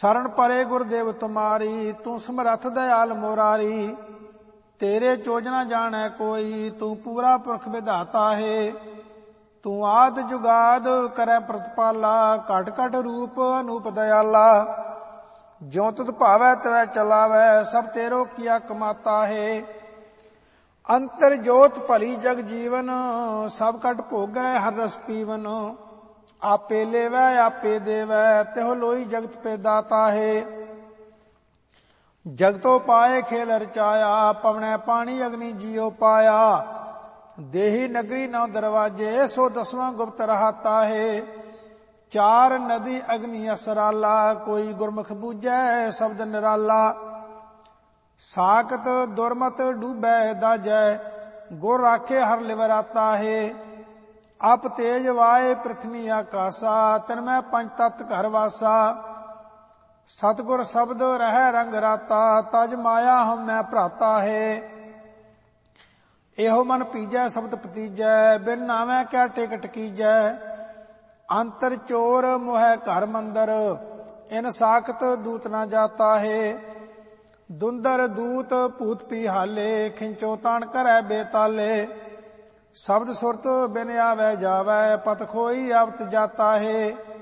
शरण परे गुरदेव तुम्हारी, तू समरथ दयाल मुरारी। तेरे चोज न जाने कोई, तू पूरा पुरख विधाता है। तू आद जुगाद करे प्रतिपाला, घट घट रूप अनूप दयाला। ज्यों तुध भावै त्वै चलावै, सब तेरो किया कमाता है। अंतर जोत भली जग जीवन, सब कट भोगै हर रस पीवन। आपे लेवै आपे देवै, त्यों लोई जगत पे दाता है। जगतो पाए खेल रचाया, पवनै पानी अग्नि जियो पाया। देही नगरी नौ दरवाजे, सो दसवां गुप्त रहाता है। चार नदी अग्नि असराला, कोई गुरमुख बूझै शब्द निराला। साकत दुरमत डूबै दाजै, गुर राखे हर लिवराता है। अप तेज वाए पृथ्वी आकाशा, तिनमै पंच तत्त घर वासा। सतगुर शब्द रहै रंग राता, तज माया हम मैं भ्राता है। एहो मन पीजै शब्द पतीजै, बिन नावै क्या टेक टकीजै। अंतर चोर मोह घर मंदर, इन साकत दूत न जाता है। दुंदर दूत भूत पिहाले, खिंचो तान करै बेताले। शब्द सुरत बिन आवे जावै, पत खोई आवत जाता है।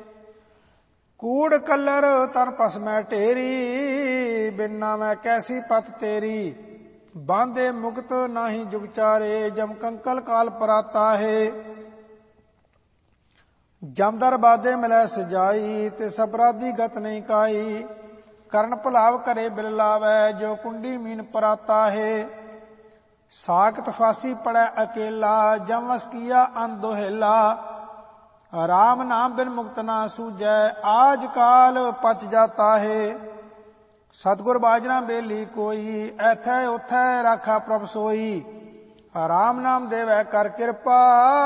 कूड़ कलर तन पस मैं ढेरी, बिन नावै कैसी पत तेरी। बांधे मुक्त नाही जुग चारे, जम कंकल काल पराता है। जमदर बादे मिलै सजाई, ते सबराधी गत नहीं काई। करण भुलाव करे बिल लावै, जो कुंडी मीन पराता है। साकत फांसी पड़ै अकेला, जम वस किया अन दोहेला। राम नाम बिन मुक्त ना सूझै, आज काल पच जाता है। सतगुर बाजना बेली कोई, ऐथै उथै राखा प्रभ सोई। राम नाम देवै कर कृपा,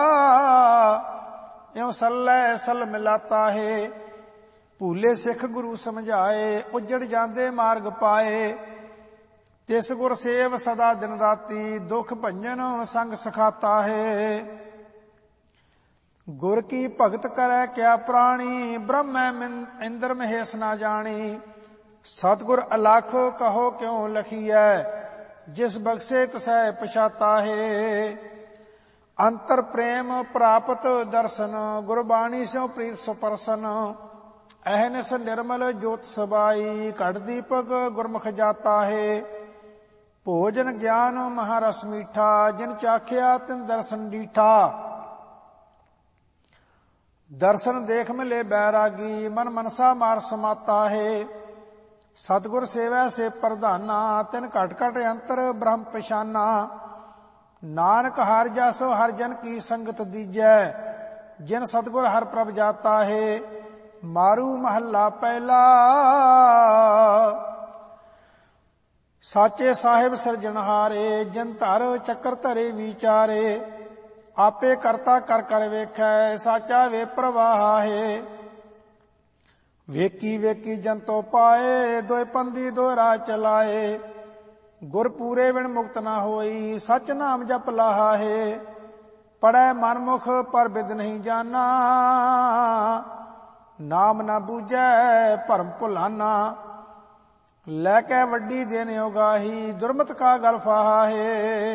इਉਂ सल्लै सल मिलाता है। भूले सिख गुरु समझाए, उजड़ जांदे मार्ग पाए। तिस गुर सेव सदा दिन राती, दुख भंजन संग सखाता है। गुर की भगत करे क्या प्राणी, ब्रह्म इंद्र महेश ना जानी। सतगुर अलख कहो क्यों लखीਐ, जिस बख्शे तसै पछाता है। अंतर प्रेम प्राप्त दर्शन, गुरबाणी स्यों प्रीत सुपरसन। अहनिस निर्मल ज्योत सबाई, घट दीपक गुरमुख जाता है। भोजन ज्ञान महारस मीठा, जिन चाख्या तिन दर्शन डीठा। दर्शन देख मिले बैरागी, मन मनसा मार समाता है। सतगुर सेवै से प्रधाना, तिन घट घट अंतर ब्रह्म पछाना। नानक हर जस हर जन की संगत दीजै, जिन सतगुर हर प्रभ जाता है। मारू महला पहला, साचे साहिब सिरजनहारे। जिन धर चक्कर धरे विचारे, आपे करता कर कर वेखै, साचा वे प्रवाह है। वेकी वेकी जन तो पाए, दोए पंदी दो राह चलाए। गुर पूरे बिन मुक्त ना होई, सच नाम जप लाहा है। पढ़ै मनमुख पर बिद नहीं जाना, नाम ना बूझै भरम भुलाना। लैकै वड्डी देन उगाही, दुरमत का गल फाहा है।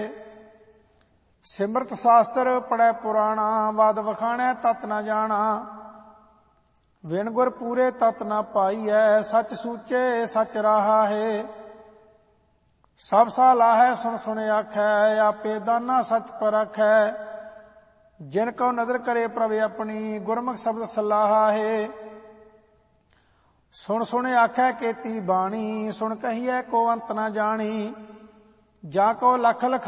सिमरत शास्त्र पढ़ै पुराणा, वाद वखाणै तत न जाना। विन गुर पूरे तत न पाईऐ, सच सूचे सच राहा है। सब साला है सुन सुन आखै, आपे दाना सच पर आखै। जिन को नदर करे प्रभ अपनी, गुरमुख शब्द सलाहा है। सुन सुन आखै केती बाणी, सुन कहिए को अंत न जानी। जा को लख लख